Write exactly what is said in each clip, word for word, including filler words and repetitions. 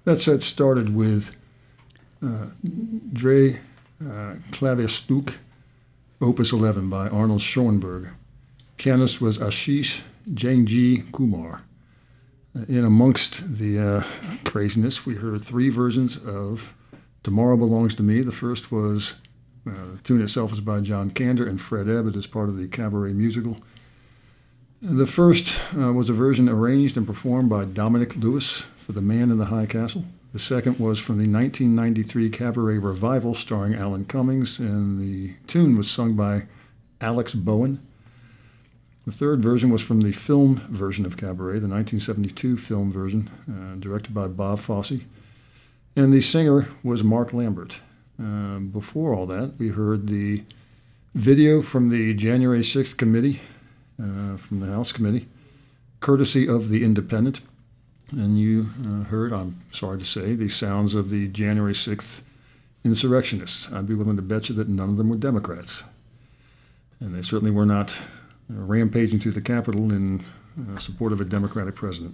That set started with uh, Dre uh, Klavierstück, Opus eleven by Arnold Schoenberg. Pianist was Ashish Jangji Kumar. Uh, in amongst the uh, craziness, we heard three versions of Tomorrow Belongs to Me. The first was, uh, the tune itself was by John Kander and Fred Ebbett as part of the Cabaret musical. The first uh, was a version arranged and performed by Dominic Lewis for The Man in the High Castle. The second was from the nineteen ninety-three Cabaret revival starring Alan Cummings, and the tune was sung by Alex Bowen. The third version was from the film version of Cabaret, the nineteen seventy-two film version, uh, directed by Bob Fosse. And the singer was Mark Lambert. Uh, before all that, we heard the video from the January sixth committee, uh, from the House Committee, courtesy of The Independent. And you uh, heard, I'm sorry to say, the sounds of the January sixth insurrectionists. I'd be willing to bet you that none of them were Democrats. And they certainly were not uh, rampaging through the Capitol in uh, support of a Democratic president.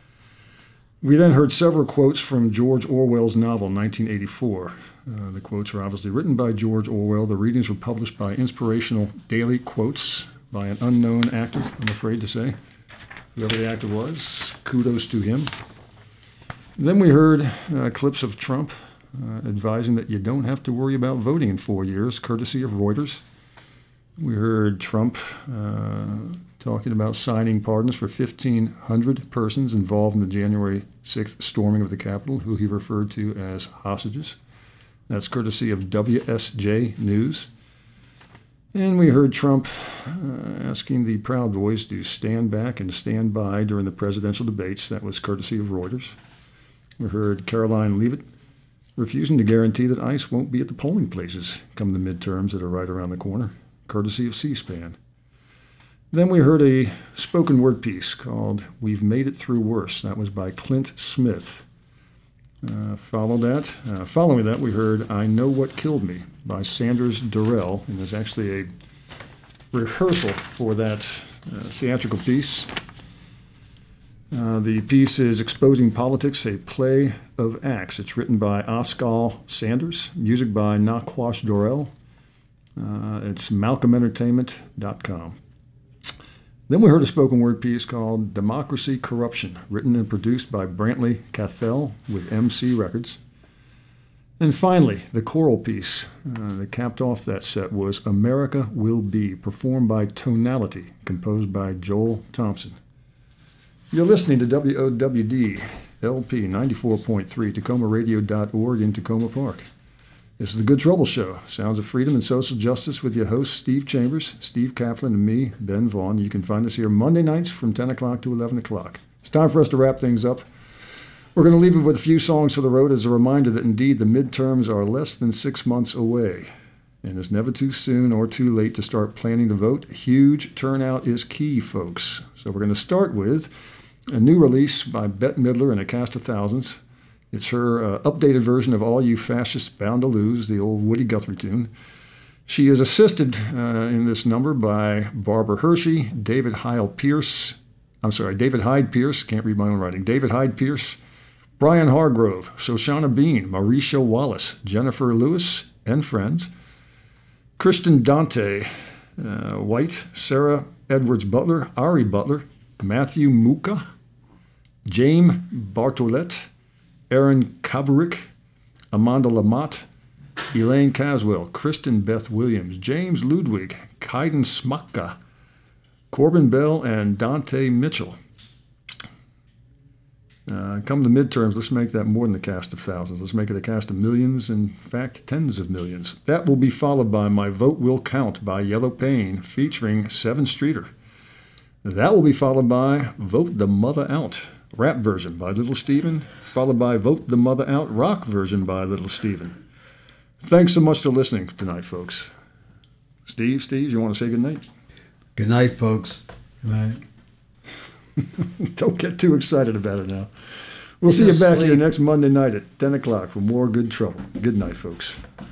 We then heard several quotes from George Orwell's novel, nineteen eighty-four. Uh, the quotes were obviously written by George Orwell. The readings were published by Inspirational Daily Quotes by an unknown actor, I'm afraid to say. Whoever the actor was, kudos to him. Then we heard uh, clips of Trump uh, advising that you don't have to worry about voting in four years, courtesy of Reuters. We heard Trump uh, talking about signing pardons for fifteen hundred persons involved in the January sixth storming of the Capitol, who he referred to as hostages. That's courtesy of W S J News. And we heard Trump uh, asking the Proud Boys to stand back and stand by during the presidential debates. That was courtesy of Reuters. We heard Caroline Leavitt refusing to guarantee that ICE won't be at the polling places come the midterms that are right around the corner, courtesy of C-SPAN. Then we heard a spoken word piece called We've Made It Through Worse. That was by Clint Smith. Uh, follow that. Uh, following that, we heard I Know What Killed Me by Sanders Durrell, and there's actually a rehearsal for that uh, theatrical piece. Uh, the piece is Exposing Politics, a Play of Acts. It's written by Oskal Sanders, music by Nakwash Durrell. Uh, it's malcolm entertainment dot com. Then we heard a spoken word piece called Democracy Corruption, written and produced by Brantley Cathell with M C Records. And finally, the choral piece uh, that capped off that set was America Will Be, performed by Tonality, composed by Joel Thompson. You're listening to W O W D L P ninety-four point three, Tacoma Radio dot org in Tacoma Park. This is The Good Trouble Show, sounds of freedom and social justice with your hosts, Steve Chambers, Steve Kaplan, and me, Ben Vaughn. You can find us here Monday nights from ten o'clock to eleven o'clock. It's time for us to wrap things up. We're going to leave it with a few songs for the road as a reminder that indeed the midterms are less than six months away. And it's never too soon or too late to start planning to vote. Huge turnout is key, folks. So we're going to start with a new release by Bette Midler and a cast of thousands. It's her uh, updated version of All You Fascists Bound to Lose, the old Woody Guthrie tune. She is assisted uh, in this number by Barbara Hershey, David Hyde Pierce, I'm sorry, David Hyde Pierce, can't read my own writing, David Hyde Pierce, Brian Hargrove, Shoshana Bean, Mauricio Wallace, Jennifer Lewis, and friends, Kristen Dante uh, White, Sarah Edwards Butler, Ari Butler, Matthew Muka, James Bartolet, Aaron Kaverick, Amanda Lamott, Elaine Caswell, Kristen Beth Williams, James Ludwig, Kaiden Smaka, Corbin Bell, and Dante Mitchell. Uh, come the midterms, let's make that more than a cast of thousands. Let's make it a cast of millions, in fact, tens of millions. That will be followed by My Vote Will Count by Yellow Pain, featuring Seven Streeter. That will be followed by Vote the Mother Out, rap version by Little Steven, followed by Vote the Mother Out, rock version by Little Steven. Thanks so much for listening tonight, folks. Steve, Steve, you want to say good night? Good night, folks. Good night. Don't get too excited about it now. We'll see you back here next Monday night at ten o'clock for more Good Trouble. Good night, folks.